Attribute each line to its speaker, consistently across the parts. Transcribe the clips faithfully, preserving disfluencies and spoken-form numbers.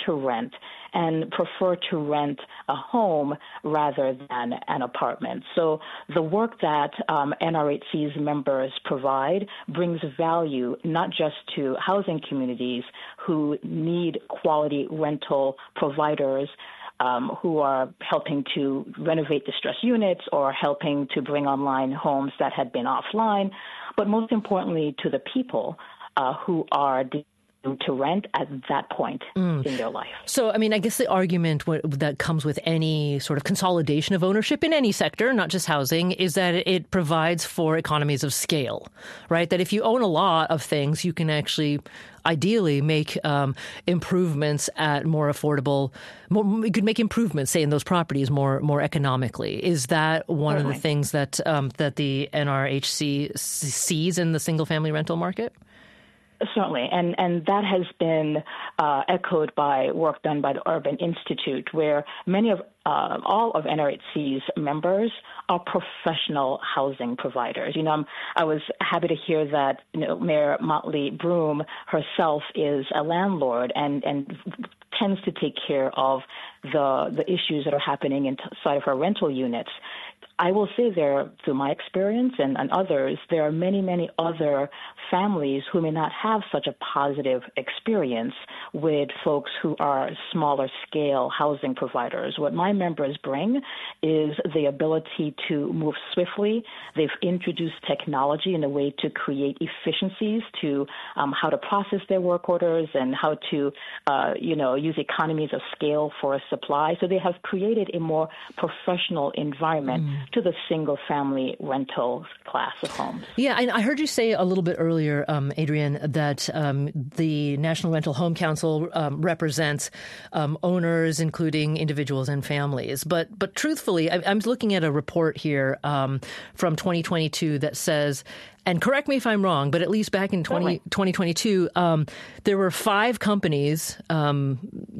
Speaker 1: to rent and prefer to rent a home rather than an apartment. So the work that um, N R H C's members provide brings value not just to housing communities who need quality rental providers um, who are helping to renovate distressed units or helping to bring online homes that had been offline, but most importantly to the people uh, who are de- to rent at that point mm. in their life.
Speaker 2: So, I mean, I guess the argument w- that comes with any sort of consolidation of ownership in any sector, not just housing, is that it provides for economies of scale, right? That if you own a lot of things, you can actually ideally make um, improvements at more affordable, more, you could make improvements, say, in those properties more more economically. Is that one Certainly. of the things that um, that the N R H C sees in the single-family rental market?
Speaker 1: Certainly, and and that has been uh, echoed by work done by the Urban Institute, where many of uh, all of N R H C's members are professional housing providers. You know, I'm, I was happy to hear that you know, Mayor Motley Broom herself is a landlord and and tends to take care of the the issues that are happening inside of her rental units. I will say there, through my experience and, and others, there are many, many other families who may not have such a positive experience with folks who are smaller scale housing providers. What my members bring is the ability to move swiftly. They've introduced technology in a way to create efficiencies to um, how to process their work orders and how to, uh, you know, use economies of scale for supply. So they have created a more professional environment mm. to the single-family rental class of homes.
Speaker 2: Yeah, and I heard you say a little bit earlier, um, Adrienne, that um, the National Rental Home Council um, represents um, owners, including individuals and families. But but truthfully, I, I'm looking at a report here um, from twenty twenty-two that says, and correct me if I'm wrong, but at least back in twenty, twenty twenty-two, um, there were five companies. Um,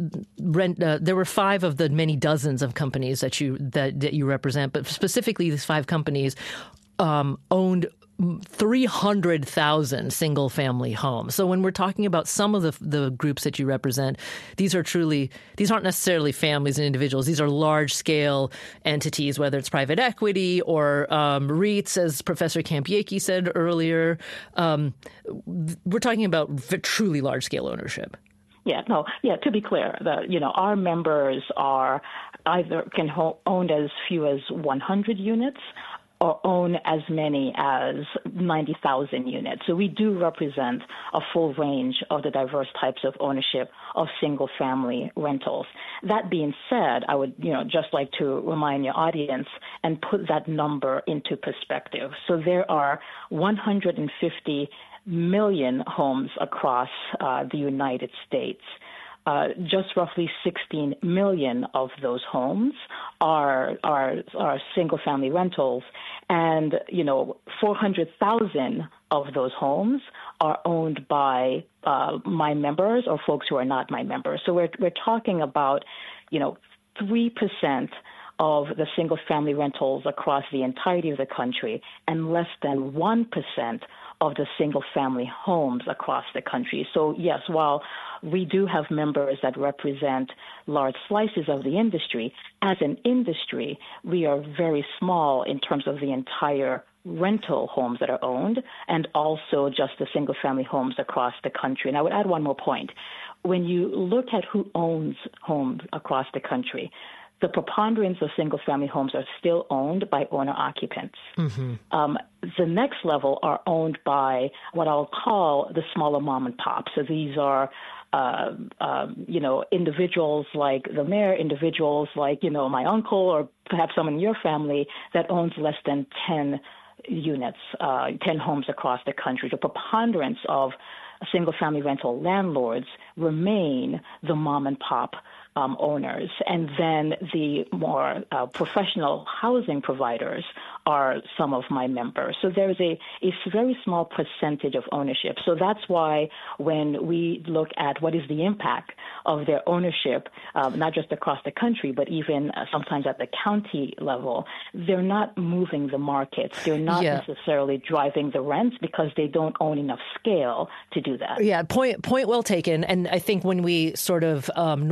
Speaker 2: rent. Uh, there were five of the many dozens of companies that you that, that you represent, but specifically these five companies um, owned three hundred thousand single-family homes. So when we're talking about some of the the groups that you represent, these are truly, these aren't necessarily families and individuals. These are large-scale entities, whether it's private equity or um, REITs, as Professor Kampiecki said earlier. Um, we're talking about truly large-scale ownership.
Speaker 1: Yeah, no, yeah, to be clear, the, you know, our members are either can ho- own as few as one hundred units or own as many as ninety thousand units. So we do represent a full range of the diverse types of ownership of single-family rentals. That being said, I would, you know, just like to remind your audience and put that number into perspective. So there are one hundred fifty million homes across uh, the United States. Uh, just roughly sixteen million of those homes are are, are single-family rentals, and you know four hundred thousand of those homes are owned by uh, my members or folks who are not my members. So we're we're talking about you know three percent of the single-family rentals across the entirety of the country, and less than one percent of the single-family homes across the country. So yes, while we do have members that represent large slices of the industry, as an industry, we are very small in terms of the entire rental homes that are owned and also just the single-family homes across the country. And I would add one more point. When you look at who owns homes across the country, the preponderance of single-family homes are still owned by owner-occupants. Mm-hmm. Um, the next level are owned by what I'll call the smaller mom and pop. So these are, uh, um, you know, individuals like the mayor, individuals like, you know, my uncle or perhaps someone in your family that owns less than ten units, uh, ten homes across the country. The preponderance of single-family rental landlords remain the mom and pop Um, owners, and then the more uh, professional housing providers are some of my members. So there's a, a very small percentage of ownership. So that's why when we look at what is the impact of their ownership, um, not just across the country, but even uh, sometimes at the county level, they're not moving the markets. They're not yeah. necessarily driving the rents because they don't own enough scale to do that.
Speaker 2: Yeah, point point well taken. And I think when we sort of um,